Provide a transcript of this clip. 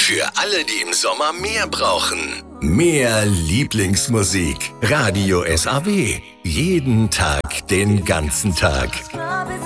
Für alle, die im Sommer mehr brauchen. Mehr Lieblingsmusik. Radio SAW. Jeden Tag, den ganzen Tag.